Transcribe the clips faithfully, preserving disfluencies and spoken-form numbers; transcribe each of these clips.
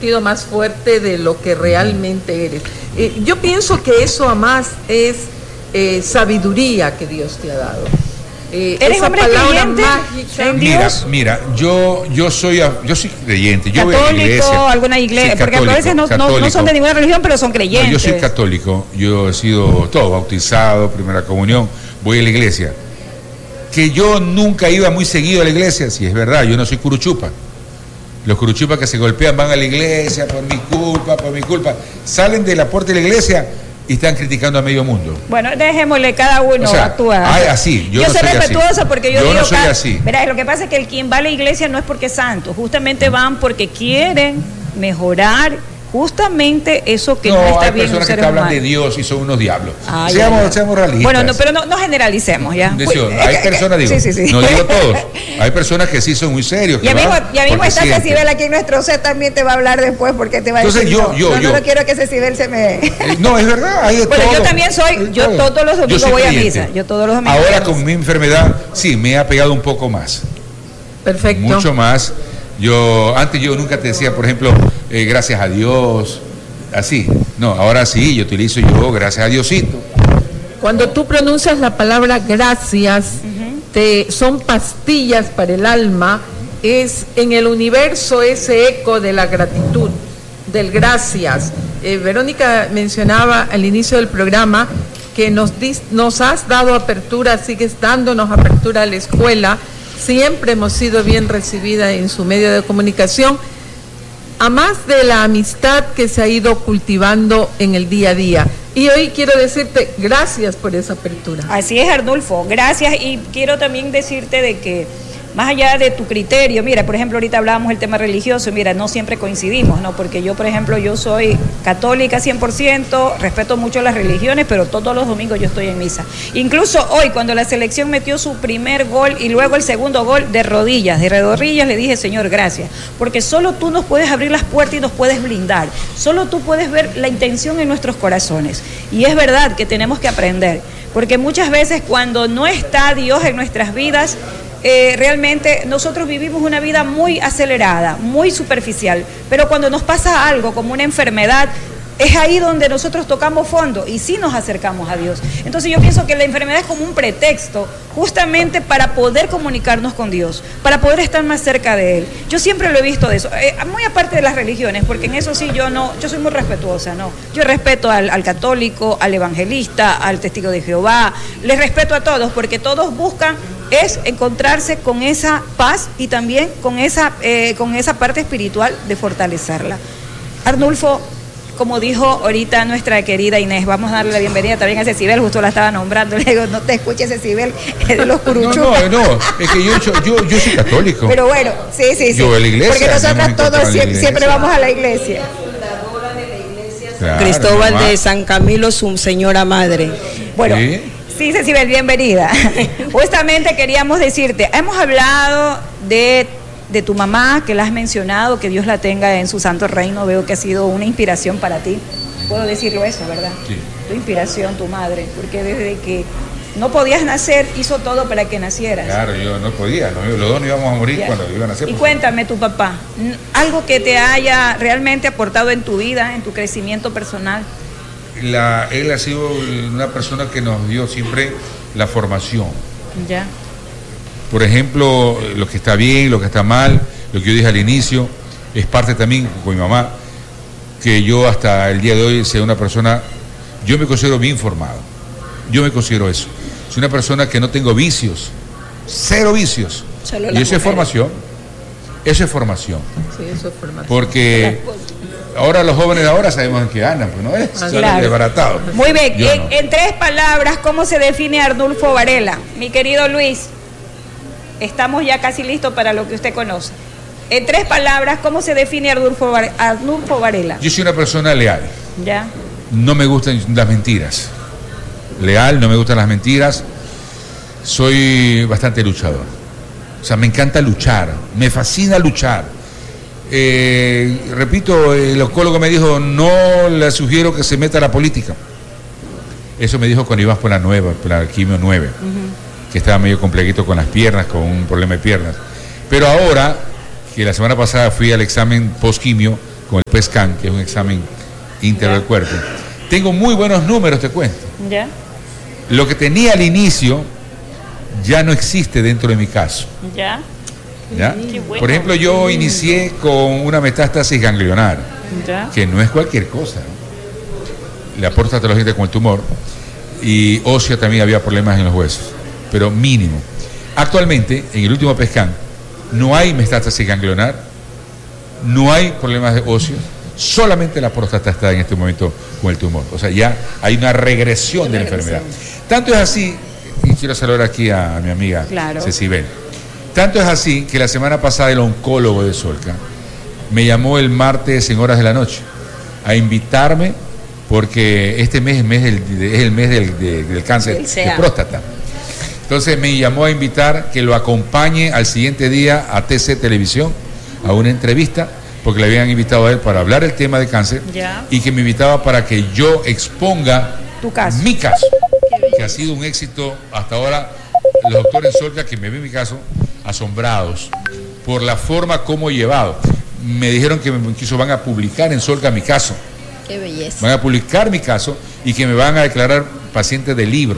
sentido más fuerte de lo que realmente eres. Eh, yo pienso que eso además es eh, sabiduría que Dios te ha dado. Eh, ¿Eres esa hombre palabra creyente mágica. en Mira, Dios? mira, yo, yo soy yo soy creyente, yo voy a la ¿Católico, iglesia. alguna iglesia? Sí, porque católico, a veces no, no, no católico. son de ninguna religión, pero son No, creyentes. yo soy católico, yo he sido todo, bautizado, primera comunión, voy a la iglesia. Que yo nunca iba muy seguido a la iglesia, si es verdad, yo no soy curuchupa. Los curuchupas que se golpean van a la iglesia por mi culpa, por mi culpa. Salen de la puerta de la iglesia y están criticando a medio mundo. Bueno, dejémosle, cada uno O sea, actúa. ay, así, yo yo no soy soy así. respetuosa porque yo, Yo digo, no soy cada- así. Verá, lo que pasa es que el quien va a la iglesia no es porque es santo, justamente van porque quieren mejorar justamente eso que no, No, está hay bien en personas los que seres te hablan humanos. de Dios y son unos diablos. Ah, seamos, ya, ya. seamos realistas. Bueno, no, pero no, no generalicemos ya. Decía, Uy, hay personas, digo, sí, sí, sí. no digo todos, hay personas que sí son muy serios. Ya que mismo, van ya mismo porque está sienten. Cecibel aquí en nuestro set, también te va a hablar después porque te va a Entonces, decir yo- no, yo- no, yo- no, no quiero que Cecibel se me... Eh, No, es verdad, hay de Bueno, todo. yo también soy, yo Todo. todos los Yo domingos soy voy a creyente. misa, yo todos los domingos Ahora voy a con misa. mi enfermedad, sí, me ha pegado un poco más. Perfecto. Mucho más. Yo, antes yo nunca te decía, por ejemplo, eh, gracias a Dios, así. No, ahora sí, yo utilizo yo, gracias a Diosito. Cuando tú pronuncias la palabra gracias, te, son pastillas para el alma, es en el universo ese eco de la gratitud, del gracias. Eh, Verónica mencionaba al inicio del programa que nos, dis, nos has dado apertura, sigues dándonos apertura a la escuela, siempre hemos sido bien recibida en su medio de comunicación, a más de la amistad que se ha ido cultivando en el día a día. Y hoy quiero decirte gracias por esa apertura. Así es, Arnulfo, gracias. Y quiero también decirte de que más allá de tu criterio, mira, por ejemplo, ahorita hablábamos del tema religioso, mira, no siempre coincidimos, ¿no? Porque yo, por ejemplo, yo soy católica cien por ciento, respeto mucho las religiones, pero todos los domingos yo estoy en misa. Incluso hoy, cuando la selección metió su primer gol y luego el segundo gol de rodillas, de rodillas, le dije, Señor, gracias, porque solo tú nos puedes abrir las puertas y nos puedes blindar, solo tú puedes ver la intención en nuestros corazones. Y es verdad que tenemos que aprender, porque muchas veces cuando no está Dios en nuestras vidas, Eh, realmente nosotros vivimos una vida muy acelerada, muy superficial, pero cuando nos pasa algo como una enfermedad, es ahí donde nosotros tocamos fondo y sí nos acercamos a Dios. Entonces yo pienso que la enfermedad es como un pretexto justamente para poder comunicarnos con Dios, para poder estar más cerca de Él. Yo siempre lo he visto de eso, eh, muy aparte de las religiones, porque en eso sí yo no, yo soy muy respetuosa, ¿no? Yo respeto al, al católico, al evangelista, al testigo de Jehová, les respeto a todos, porque todos buscan es encontrarse con esa paz y también con esa, eh, con esa parte espiritual de fortalecerla. Arnulfo, como dijo ahorita nuestra querida Inés, vamos a darle la bienvenida también a Cecibel, justo la estaba nombrando, le digo, no te escuches Cecibel, es de los curuchupas. No, no, no, es que yo, yo, yo, yo soy católico. Pero bueno, sí, sí, sí. Yo voy a la iglesia, porque nos nosotras hemos todos encontrado en la siempre, iglesia. siempre vamos a la iglesia. Claro, Cristóbal mamá. de San Camilo, su señora madre. Bueno, ¿Sí? sí, Cecibel, bienvenida. Justamente queríamos decirte, hemos hablado de, de tu mamá, que la has mencionado, que Dios la tenga en su santo reino, veo que ha sido una inspiración para ti. Puedo decirlo eso, ¿verdad? Sí. Tu inspiración, tu madre, porque desde que no podías nacer, hizo todo para que nacieras. Claro, yo no podía, no, los dos no íbamos a morir Ya. cuando iban a nacer. Y pues. cuéntame, tu papá, n- algo que te haya realmente aportado en tu vida, en tu crecimiento personal. La, él ha sido una persona que nos dio siempre la formación. Ya. Por ejemplo, lo que está bien, lo que está mal, lo que yo dije al inicio, es parte también con mi mamá, que yo hasta el día de hoy sea una persona, yo me considero bien formado, yo me considero eso. Soy una persona que no tengo vicios, cero vicios. Solo Y las eso es mujeres. formación, eso es formación. Sí, eso es formación. Porque ahora los jóvenes de ahora sabemos en qué andan, pues no es, Ah, son claro. desbaratados. Muy bien, Yo en, no. en tres palabras, ¿cómo se define Arnulfo Varela? Mi querido Luis, estamos ya casi listos para lo que usted conoce. En tres palabras, ¿cómo se define Arnulfo, Var- Arnulfo Varela? Yo soy una persona leal, ¿Ya? no me gustan las mentiras. Leal, no me gustan las mentiras. Soy bastante luchador. O sea, me encanta luchar, me fascina luchar. Eh, repito, el oncólogo me dijo, no le sugiero que se meta a la política. Eso me dijo cuando ibas por la nueva, por la quimio nueve, uh-huh. que estaba medio complejo con las piernas, con un problema de piernas. Pero ahora, que la semana pasada fui al examen post-quimio, con el P E S C A N, que es un examen íntegro Ya. del cuerpo. Tengo muy buenos números, te cuento. ¿Ya? Lo que tenía al inicio ya no existe dentro de mi caso. ¿Ya? ¿Ya? Qué bueno. Por ejemplo, yo inicié con una metástasis ganglionar, ¿Ya? que no es cualquier cosa, ¿no? La próstata con el tumor, y ósea también había problemas en los huesos, pero mínimo. Actualmente, en el último P E S C A N, no hay metástasis ganglionar, no hay problemas de óseos, solamente la próstata está en este momento con el tumor. O sea, ya hay una regresión de la enfermedad. Tanto es así, y quiero saludar aquí a, a mi amiga Claro. Cecibel, tanto es así que la semana pasada el oncólogo de Solca me llamó el martes en horas de la noche a invitarme, porque este mes, es, mes del, es el mes del, de- del cáncer Del de C A. próstata. Entonces me llamó a invitar que lo acompañe al siguiente día a T C Televisión, a una entrevista, porque le habían invitado a él para hablar el tema de cáncer, Ya. y que me invitaba para que yo exponga Tu caso. mi caso, que ha sido un éxito hasta ahora. Los doctores en Solca, que me ven mi caso, asombrados por la forma como he llevado. Me dijeron que me, incluso van a publicar en Solca mi caso, Qué belleza. van a publicar mi caso y que me van a declarar paciente de libro.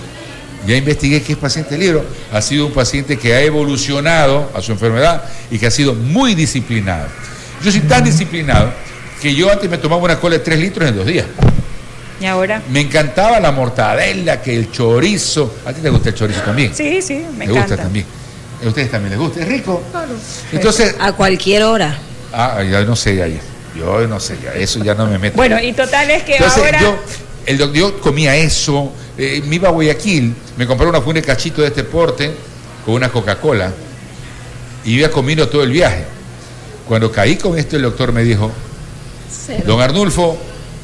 Ya investigué qué es paciente de libro. Ha sido un paciente que ha evolucionado a su enfermedad y que ha sido muy disciplinado. Yo soy tan disciplinado que yo antes me tomaba una cola de tres litros en dos días. ¿Y ahora? Me encantaba la mortadela, que el chorizo. ¿A ti te gusta el chorizo también? Sí, sí, me, Me encanta. gusta también. A ustedes también les gusta, es rico. Entonces, A cualquier hora. ah, ya no sé, ya, ya. Yo no sé, ya, eso ya no me meto. Bueno, y total es que Entonces, ahora... yo, el, doc- yo comía eso, eh, me iba a Guayaquil, me compré una funda de cachito de este porte con una Coca-Cola y iba comiendo todo el viaje. Cuando caí con esto, el doctor me dijo, don Arnulfo,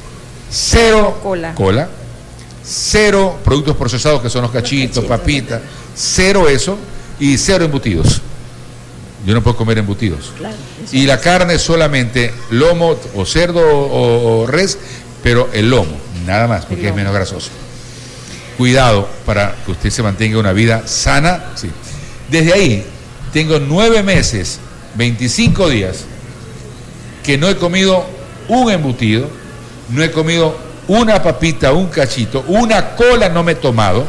cero Cola. cola, cero productos procesados que son los cachitos, papitas, cero eso y cero embutidos. Yo no puedo comer embutidos. Claro. Y la carne solamente lomo o cerdo o, o res, pero el lomo, nada más, porque es menos grasoso. Cuidado para que usted se mantenga una vida sana. Sí. Desde ahí, tengo nueve meses, veinticinco días, que no he comido un embutido, no he comido una papita, un cachito, una cola no me he tomado.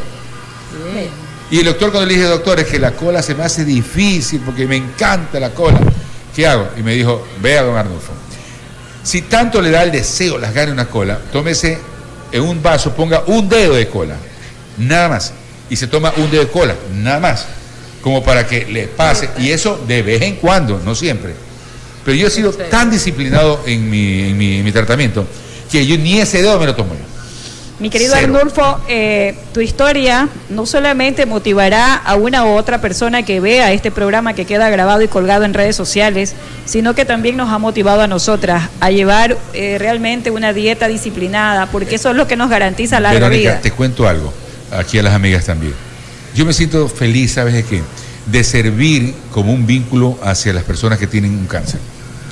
Y el doctor, cuando le dije, doctor, es que la cola se me hace difícil porque me encanta la cola, ¿qué hago? Y me dijo, vea, don Arnulfo, si tanto le da el deseo, las ganas de una cola, tómese en un vaso, ponga un dedo de cola, nada más, y se toma un dedo de cola, nada más, como para que le pase, y eso de vez en cuando, no siempre. Pero yo he sido tan disciplinado en mi, en mi, en mi tratamiento que yo ni ese dedo me lo tomo yo. Mi querido Cero. Arnulfo, eh, tu historia no solamente motivará a una u otra persona que vea este programa que queda grabado y colgado en redes sociales, sino que también nos ha motivado a nosotras a llevar eh, realmente una dieta disciplinada, porque eso es lo que nos garantiza larga Verónica, vida. te cuento algo, aquí a las amigas también. Yo me siento feliz, ¿sabes de qué? De servir como un vínculo hacia las personas que tienen un cáncer.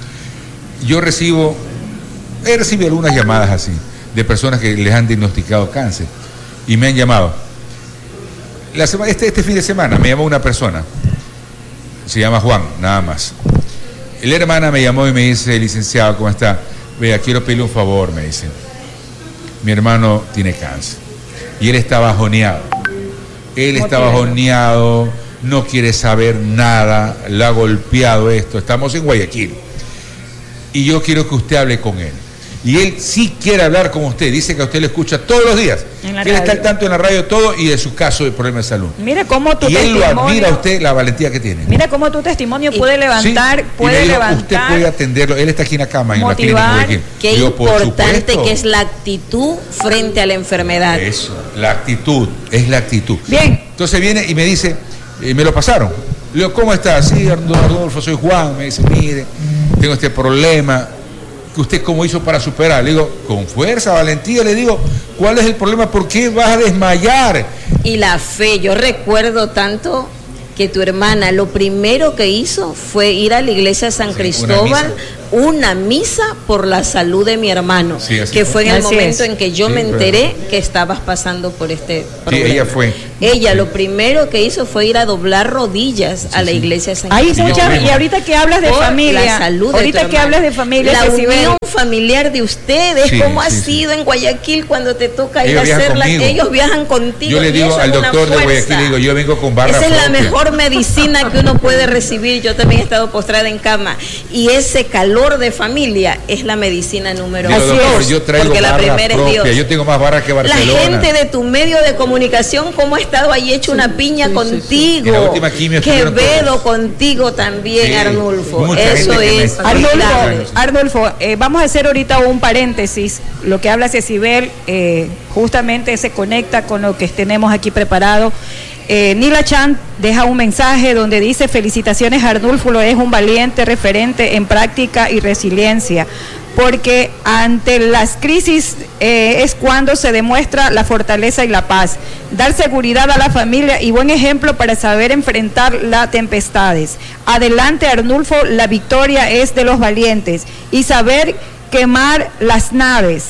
Yo recibo, he recibido algunas llamadas así, de personas que les han diagnosticado cáncer y me han llamado. La semana, este, este fin de semana me llamó una persona, se llama Juan, nada más. La hermana me llamó y me dice, licenciado, ¿cómo está? Vea, quiero pedirle un favor, me dice. Mi hermano tiene cáncer y él está bajoneado. Él está bajoneado, no quiere saber nada, le ha golpeado esto. Estamos en Guayaquil y yo quiero que usted hable con él. Y él sí quiere hablar con usted, dice que a usted le escucha todos los días, En la que él está radio. al tanto en la radio todo y de su caso de problema de salud. Mira cómo tu Y él lo testimonio, admira a usted la valentía que tiene. mira cómo tu testimonio puede Sí, levantar, y me puede dijo, levantar. usted puede atenderlo, él está aquí en la cama, en la motivar, clínica de Guayaquil. Qué Digo, por importante supuesto. que es la actitud frente a la enfermedad. Eso, la actitud, es la actitud. Bien. Entonces viene y me dice, y me lo pasaron. Le digo, ¿cómo está? Sí, Arnulfo, soy Juan. Me dice, mire, tengo este problema. ¿Que usted cómo hizo para superar? Le digo, con fuerza, valentía. Le digo, ¿cuál es el problema? ¿Por qué vas a desmayar? Y la fe, yo recuerdo tanto que tu hermana lo primero que hizo fue ir a la iglesia de San Sí, una Cristóbal misa. una misa por la salud de mi hermano, sí, que fue. fue en el Así momento es. en que yo Sí, me pero... enteré que estabas pasando por este problema. Sí, ella fue. Ella lo primero que hizo fue ir a doblar rodillas sí, a la sí. iglesia de San Hay Sí, muchas, yo y ahorita que hablas de por familia, la salud de ahorita tu que hermano. hablas de familia, la Cecibel, unión familiar de ustedes, Sí, cómo sí, ha sí. sido en Guayaquil cuando te toca ir Ellos a viajan hacerla, conmigo. ellos viajan contigo. Yo le y digo eso al es una doctor de Guayaquil, fuerza. le digo, yo vengo con barra Esa es la propia. mejor medicina que uno puede recibir. Yo también he estado postrada en cama y ese calor de familia es la medicina número Digo, uno. doctor, yo traigo porque la barra primera es propia, Dios. yo tengo más barras que La Barcelona. gente de tu medio de comunicación, cómo ha estado ahí hecho una piña sí, sí, contigo. sí. En la última quimio estuvieron Quevedo todos. contigo también, Sí, Arnulfo. mucha Eso gente que me- es Arnulfo, admirable. Arnulfo, eh, vamos a hacer ahorita un paréntesis. Lo que habla Cecibel eh, justamente se conecta con lo que tenemos aquí preparado. Eh, Nila Chan deja un mensaje donde dice: felicitaciones, Arnulfo, es un valiente referente en práctica y resiliencia, porque ante las crisis eh, es cuando se demuestra la fortaleza y la paz, dar seguridad a la familia y buen ejemplo para saber enfrentar las tempestades. Adelante, Arnulfo, la victoria es de los valientes, y saber quemar las naves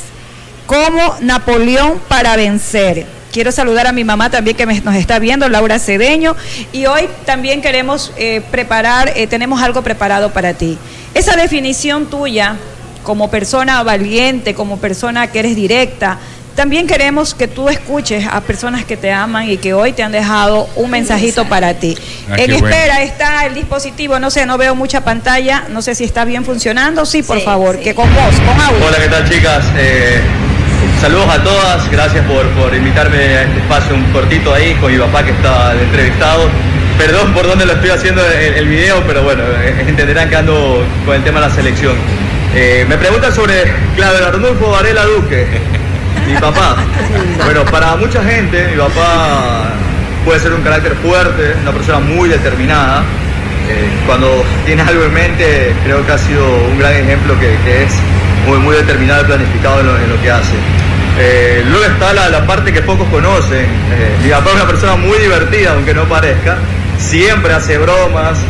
como Napoleón para vencer. Quiero saludar a mi mamá también que me, nos está viendo, Laura Cedeño, y hoy también queremos eh, preparar, eh, tenemos algo preparado para ti. Esa definición tuya como persona valiente, como persona que eres directa, también queremos que tú escuches a personas que te aman y que hoy te han dejado un mensajito para ti. Ah, en qué espera bueno. está el dispositivo, no sé, no veo mucha pantalla, no sé si está bien funcionando. Sí, por Sí, favor, sí. que con voz, con audio. Hola, ¿qué tal, chicas? Eh, saludos a todas, gracias por, por invitarme a este espacio un cortito ahí con mi papá que está de entrevistado. Perdón por dónde lo estoy haciendo el, el video, pero bueno, eh, entenderán que ando con el tema de la selección. Eh, me preguntan sobre, claro, Arnulfo Varela Duque, mi papá. Bueno, para mucha gente, mi papá puede ser un carácter fuerte, una persona muy determinada. Eh, cuando tienes algo en mente, creo que ha sido un gran ejemplo que, que es muy, muy determinado y planificado en lo, en lo que hace. Eh, luego está la, la parte que pocos conocen. Eh, mi papá es una persona muy divertida, aunque no parezca. Siempre hace bromas,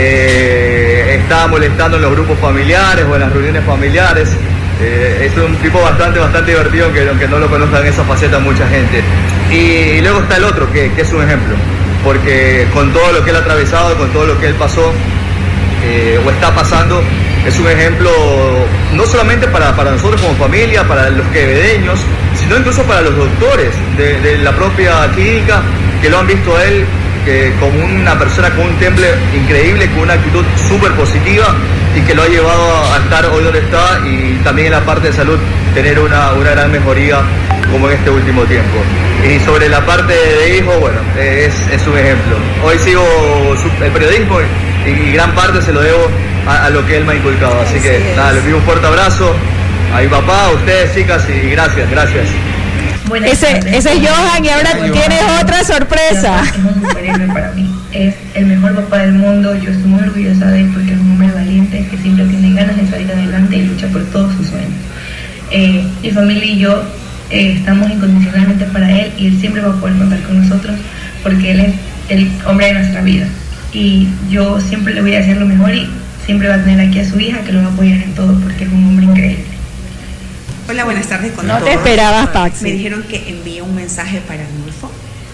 eh, está molestando en los grupos familiares o en las reuniones familiares. Eh, es un tipo bastante, bastante divertido, aunque, aunque no lo conozcan en esa faceta mucha gente. Y, y luego está el otro, que, que es un ejemplo, porque con todo lo que él ha atravesado, con todo lo que él pasó eh, o está pasando, es un ejemplo no solamente para, para nosotros como familia, para los quevedeños, sino incluso para los doctores de, de la propia clínica, que lo han visto a él que como una persona con un temple increíble, con una actitud súper positiva, y que lo ha llevado a estar hoy donde está, y también en la parte de salud tener una, una gran mejoría como en este último tiempo. Y sobre la parte de hijo, bueno, es, es un ejemplo. Hoy sigo su, el periodismo y, y gran parte se lo debo a, a lo que él me ha inculcado. Así que nada, les pido un fuerte abrazo a mi papá, a ustedes, chicas, y gracias, gracias. Buenas Ese, tardes. ese es Johan, y ahora Hola, tienes otra sorpresa. Es un superhéroe para mí. Es el mejor papá del mundo. Yo estoy muy orgullosa de él porque es un hombre valiente que siempre tiene ganas de salir adelante y lucha por todos sus sueños. Eh, mi familia y yo eh, estamos incondicionalmente para él, y él siempre va a poder contar con nosotros porque él es el hombre de nuestra vida. Y yo siempre le voy a hacer lo mejor, y siempre va a tener aquí a su hija que lo va a apoyar en todo porque es un hombre increíble. Hola, buenas tardes con No todos. te esperabas, Me Paxi. dijeron que envíe un mensaje para Arnulfo.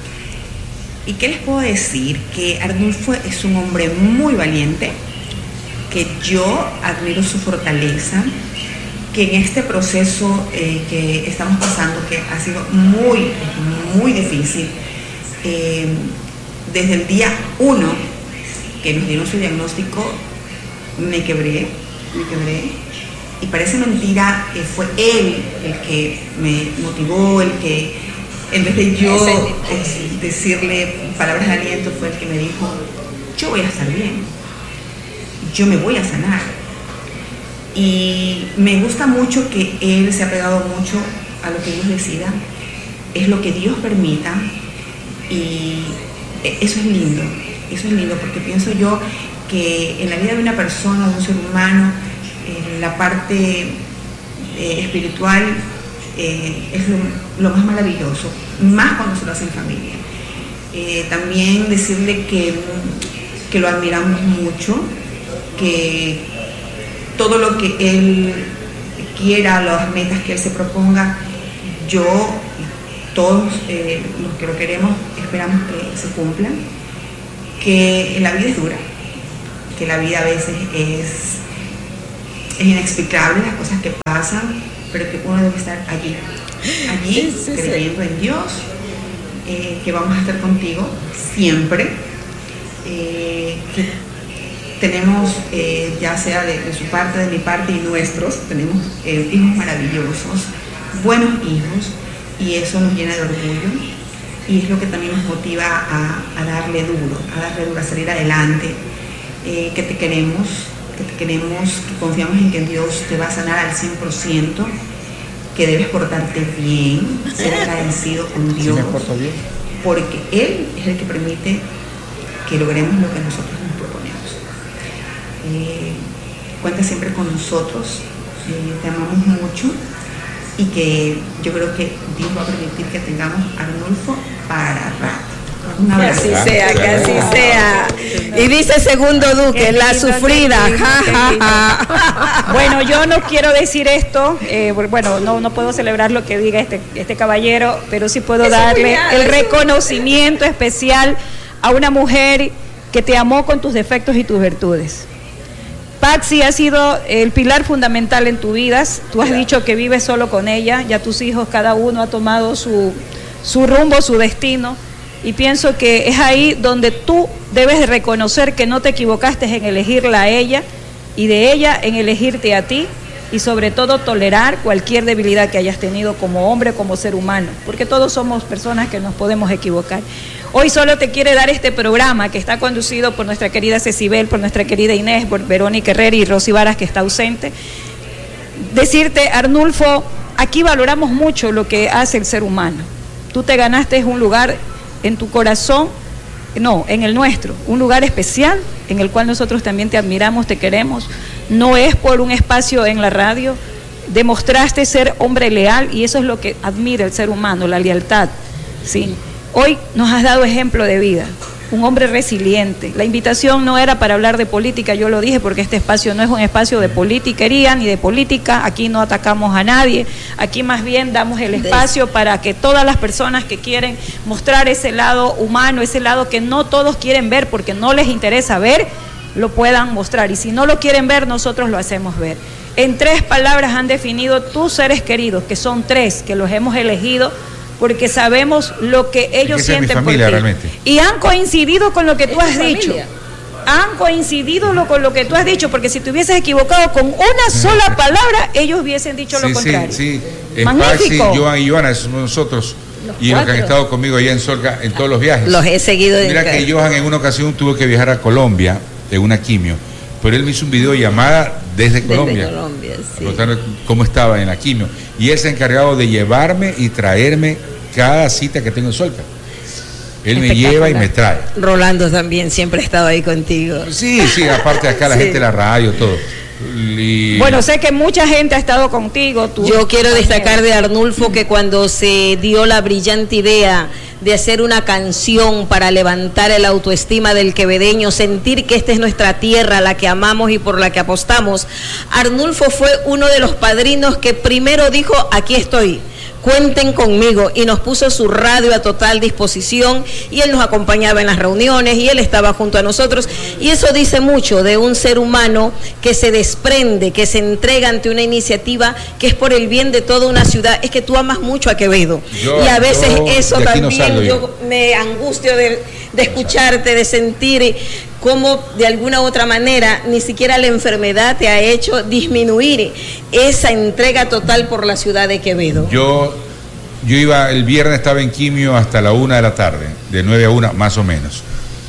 ¿Y qué les puedo decir? Que Arnulfo es un hombre muy valiente, que yo admiro su fortaleza, que en este proceso eh, que estamos pasando, que ha sido muy, muy difícil, eh, desde el día uno que nos dieron su diagnóstico, me quebré, me quebré. Y parece mentira, eh, fue él el que me motivó, el que, en vez de yo eh, decirle palabras de aliento, fue el que me dijo: yo voy a estar bien, yo me voy a sanar. Y me gusta mucho que él se ha pegado mucho a lo que Dios decida, es lo que Dios permita, y eso es lindo, eso es lindo, porque pienso yo que en la vida de una persona, de un ser humano, eh, la parte eh, espiritual eh, es lo, lo más maravilloso, más cuando se lo hace en familia. Eh, también decirle que, que lo admiramos mucho, que todo lo que él quiera, las metas que él se proponga, yo y todos eh, los que lo queremos esperamos que se cumplan, que la vida es dura, que la vida a veces es, es inexplicable, las cosas que pasan, pero que uno debe estar allí, allí sí, sí, creyendo sí. en Dios, eh, que vamos a estar contigo siempre, eh, que tenemos, eh, ya sea de, de su parte, de mi parte y nuestros, tenemos eh, hijos maravillosos, buenos hijos, y eso nos llena de orgullo, y es lo que también nos motiva a, a darle duro, a darle duro, a salir adelante, eh, que te queremos, que te queremos, que confiamos en que Dios te va a sanar al cien por ciento, que debes portarte bien, ser agradecido con Dios, sí, me porto bien, porque Él es el que permite que logremos lo que nosotros nos proponemos. Eh, cuenta siempre con nosotros, eh, te amamos mucho, y que yo creo que Dios va a permitir que tengamos a Arnulfo para rato. Un abrazo. Que así sea, que así sea. Y dice Segundo Duque, la sufrida. Ja, ja, ja. Bueno, yo no quiero decir esto, eh, bueno, no, no puedo celebrar lo que diga este, este caballero, pero sí puedo darle el reconocimiento especial a una mujer que te amó con tus defectos y tus virtudes. Patsy ha sido el pilar fundamental en tu vida. Tú has dicho que vives solo con ella, ya tus hijos, cada uno ha tomado su, su rumbo, su destino, y pienso que es ahí donde tú debes de reconocer que no te equivocaste en elegirla a ella, y de ella en elegirte a ti, y sobre todo tolerar cualquier debilidad que hayas tenido como hombre, como ser humano, porque todos somos personas que nos podemos equivocar. Hoy solo te quiere dar este programa que está conducido por nuestra querida Cecibel, por nuestra querida Inés, por Verónica Herrera y Rosy Varas, que está ausente. Decirte, Arnulfo, aquí valoramos mucho lo que hace el ser humano. Tú te ganaste un lugar en tu corazón, no, en el nuestro, un lugar especial en el cual nosotros también te admiramos, te queremos. No es por un espacio en la radio, demostraste ser hombre leal, y eso es lo que admira el ser humano, la lealtad, ¿sí? Hoy nos has dado ejemplo de vida, un hombre resiliente. La invitación no era para hablar de política, yo lo dije, porque este espacio no es un espacio de politiquería ni de política, aquí no atacamos a nadie, aquí más bien damos el espacio para que todas las personas que quieren mostrar ese lado humano, ese lado que no todos quieren ver porque no les interesa ver, lo puedan mostrar, y si no lo quieren ver, nosotros lo hacemos ver. En tres palabras han definido tus seres queridos, que son tres, que los hemos elegido porque sabemos lo que ellos es que sienten familia, por ti. Realmente. Y han coincidido con lo que tú has dicho. Familia. Han coincidido lo, con lo que tú has dicho, porque si te hubieses equivocado con una sola palabra, ellos hubiesen dicho sí, lo contrario. Sí, sí. Magnífico. Paxi, Joan y Joana, somos nosotros. Los y cuatro. Los que han estado conmigo allá en Solca en todos los viajes. Los he seguido. Mira que Johan en una ocasión tuvo que viajar a Colombia de una quimio, pero él me hizo un videollamada desde, desde Colombia, Colombia sí. Cómo estaba en la quimio, y él se ha encargado de llevarme y traerme cada cita que tengo en Solca. Él me lleva y me trae. Rolando también siempre ha estado ahí contigo. Sí, sí, aparte de acá la sí. gente de la radio, todo. Y... Bueno, sé que mucha gente ha estado contigo. Tú, Yo quiero destacar de Arnulfo que cuando se dio la brillante idea de hacer una canción para levantar el autoestima del quevedeño, sentir que esta es nuestra tierra, la que amamos y por la que apostamos, Arnulfo fue uno de los padrinos que primero dijo, aquí estoy, cuenten conmigo, y nos puso su radio a total disposición, y él nos acompañaba en las reuniones y él estaba junto a nosotros, y eso dice mucho de un ser humano que se desprende, que se entrega ante una iniciativa que es por el bien de toda una ciudad. Es que tú amas mucho a Quevedo, yo, y a veces yo, eso también no yo, yo me angustio de, de escucharte, de sentir cómo de alguna u otra manera ni siquiera la enfermedad te ha hecho disminuir esa entrega total por la ciudad de Quevedo. Yo, yo iba, el viernes estaba en quimio hasta la una de la tarde, de nueve a una más o menos.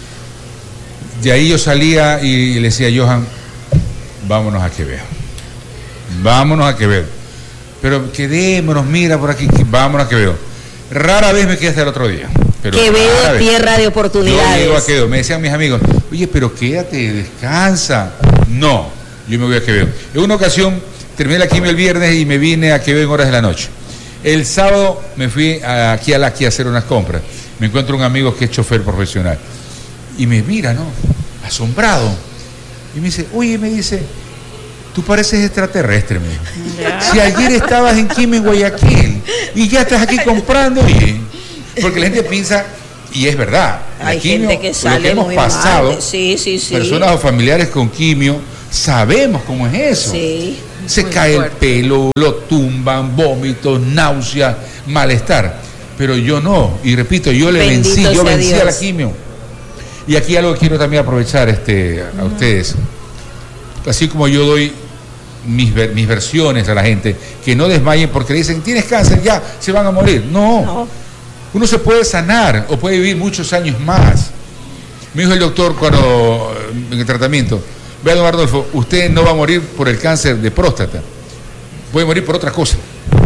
De ahí yo salía y le decía a Johan, vámonos a Quevedo, vámonos a Quevedo, pero quedémonos, mira por aquí, vámonos a Quevedo. Rara vez me quedé hasta el otro día. Pero Quevedo, tierra de oportunidades. Yo llego a Quevedo, me decían mis amigos, oye, pero quédate, descansa. No, yo me voy a Quevedo. En una ocasión terminé la quimio el viernes y me vine a Quevedo en horas de la noche. El sábado me fui a, aquí a Laqui a hacer unas compras. Me encuentro un amigo que es chofer profesional y me mira, ¿no? Asombrado. Y me dice, oye, me dice, tú pareces extraterrestre, mijo. Si ayer estabas en quimio en Guayaquil y ya estás aquí comprando, y porque la gente piensa, y es verdad, hay quimio, gente que sale lo que hemos muy pasado, mal. Sí, sí, sí. personas o familiares con quimio, sabemos cómo es eso. Sí. Se Muy cae fuerte. el pelo, lo tumban, vómitos, náusea, malestar. Pero yo no, y repito, yo le Bendito vencí, yo sea vencí Dios. a la quimio. Y aquí algo que quiero también aprovechar este, a uh-huh. ustedes. Así como yo doy mis, ver, mis versiones a la gente, que no desmayen porque le dicen, tienes cáncer, ya, se van a morir. No. no, uno se puede sanar o puede vivir muchos años más. Me dijo el doctor cuando en el tratamiento, vea, don Arnulfo, usted no va a morir por el cáncer de próstata, puede morir por otra cosa.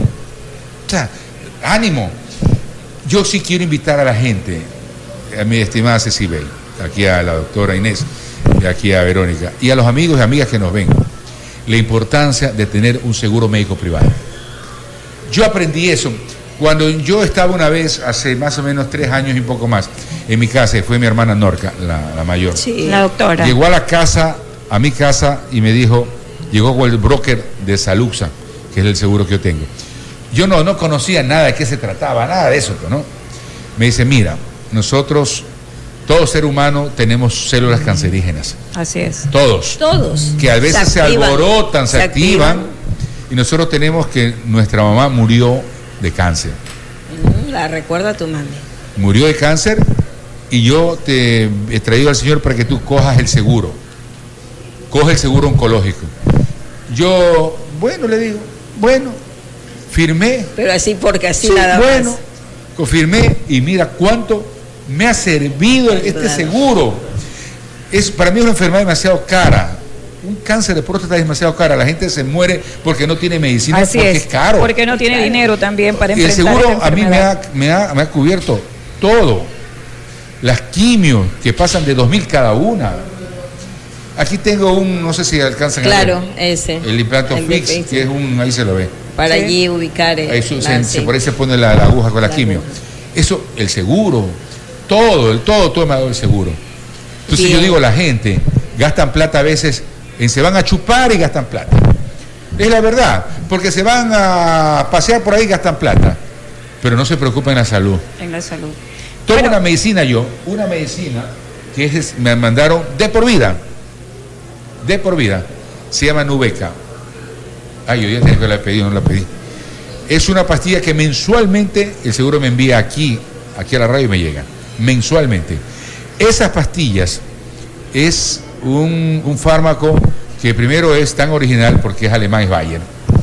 O sea, ánimo. Yo sí quiero invitar a la gente, a mi estimada Cecibel, aquí a la doctora Inés, y aquí a Verónica, y a los amigos y amigas que nos ven, la importancia de tener un seguro médico privado. Yo aprendí eso cuando yo estaba una vez, hace más o menos tres años y un poco más, en mi casa, y fue mi hermana Norca, la, la mayor. Sí, la doctora. Llegó a la casa, a mi casa, y me dijo, llegó con el broker de Saluxa, que es el seguro que yo tengo. Yo no, no conocía nada de qué se trataba, nada de eso, ¿no? Me dice, mira, nosotros, todo ser humano, tenemos células cancerígenas. Así es. Todos. Todos. Que a veces se, se alborotan, se, se activan, activan, y nosotros tenemos que nuestra mamá murió de cáncer. La recuerda tu mami. Murió de cáncer, y yo te he traído al Señor para que tú cojas el seguro. Coge el seguro oncológico. Yo, bueno, le digo, bueno, firmé. Pero así porque así sí, nada bueno, más. Confirmé y mira cuánto me ha servido este claro. seguro. Es, para mí es una enfermedad demasiado cara. Un cáncer de próstata es demasiado cara. La gente se muere porque no tiene medicina, así porque es. es caro. Porque no tiene claro. dinero también para y enfrentar el seguro esta a mí me ha, me, ha, me ha cubierto todo. Las quimios que pasan de dos mil cada una. Aquí tengo un, no sé si alcanzan claro, a ver. ese. El implanto el fix, fix, que es un, ahí se lo ve. Para sí. allí ubicar el, ahí su, la, se, sí. se, por ahí se pone la, la aguja con la, la quimio. Aguja. Eso, el seguro, todo, el todo, todo me ha dado el seguro. Entonces Bien. yo digo, la gente gastan plata a veces, en, se van a chupar y gastan plata. Es la verdad, porque se van a pasear por ahí y gastan plata, pero no se preocupan en la salud. En la salud. Tomo Pero, una medicina yo, una medicina que es, me mandaron de por vida, de por vida, se llama Nubeca. Ay, yo ya tenía que la pedí, no la pedí. Es una pastilla que mensualmente el seguro me envía aquí, aquí a la radio y me llega, mensualmente. Esas pastillas es un, un fármaco que primero es tan original porque es alemán, es Bayer,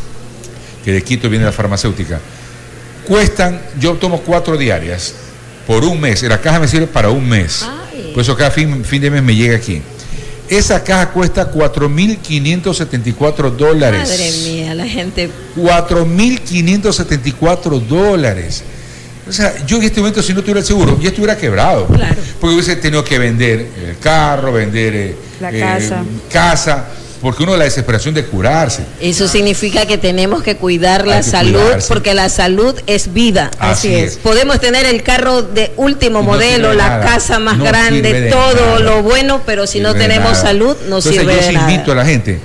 que de Quito viene la farmacéutica. Cuestan, yo tomo cuatro diarias por un mes, la caja me sirve para un mes. Ay. Por eso cada fin, fin de mes me llega aquí. Esa caja cuesta cuatro mil quinientos setenta y cuatro dólares. Madre mía, la gente... cuatro mil quinientos setenta y cuatro dólares. O sea, yo en este momento, si no tuviera el seguro, ya estuviera quebrado. Claro. Porque hubiese tenido que vender el carro, vender eh, la eh, casa. casa, porque uno la desesperación de curarse. Eso significa que tenemos que cuidar la que salud, cuidarse. Porque la salud es vida. Así, Así es. es. Podemos tener el carro de último no modelo, la nada. casa más no grande, todo nada. lo bueno, pero si sirve no tenemos nada. salud, no Entonces, sirve yo de sí nada. invito a la gente,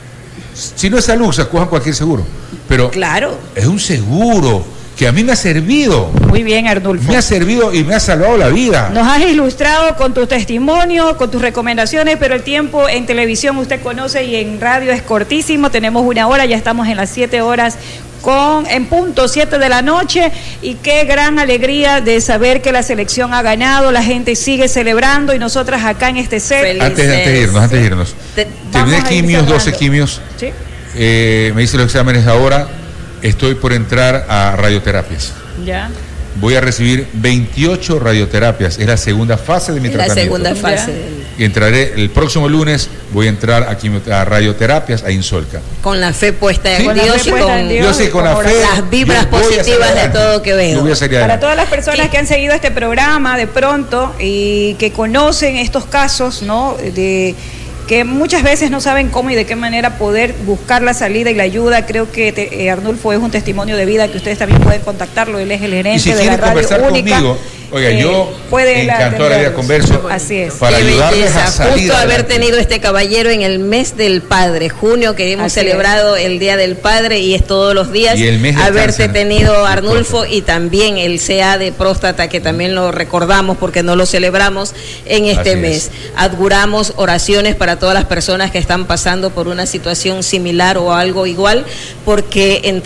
si no es salud, se cojan cualquier seguro, pero claro. es un seguro que a mí me ha servido. Muy bien, Arnulfo. Me ha servido y me ha salvado la vida. Nos has ilustrado con tus testimonios, con tus recomendaciones, pero el tiempo en televisión usted conoce y en radio es cortísimo. Tenemos una hora, ya estamos en las siete horas con en punto, siete de la noche, y qué gran alegría de saber que la selección ha ganado, la gente sigue celebrando y nosotras acá en este set. Felices. Antes, antes de irnos, antes de irnos. Te, Terminé quimios, doce quimios, ¿sí? eh, me hice los exámenes ahora. Estoy por entrar a radioterapias. Ya. Voy a recibir veintiocho radioterapias. Es la segunda fase de mi es tratamiento. La segunda fase. Y entraré el próximo lunes. Voy a entrar aquí a radioterapias a Insolca. Con la fe puesta en ¿Sí? Dios y con, Dios, yo sé, con la fe, las vibras positivas de todo que veo. Para todas las personas sí. que han seguido este programa de pronto y que conocen estos casos, ¿no? De que muchas veces no saben cómo y de qué manera poder buscar la salida y la ayuda. Creo que te, eh, Arnulfo es un testimonio de vida que ustedes también pueden contactarlo. Él es el gerente y si de la Radio conversar Única. Conmigo, Oiga, eh, yo puede encantadora de atenderlos. converso Así es. para Qué ayudarles belleza. a salir Justo haber adelante. tenido este caballero en el mes del padre, junio, que hemos Así celebrado el Día del Padre y es todos los días. Y el mes del Haberte cáncer tenido, de Arnulfo, próstata. y también el C A de próstata, que también lo recordamos porque no lo celebramos en este Así mes. es. Auguramos oraciones para todas las personas que están pasando por una situación similar o algo igual, porque en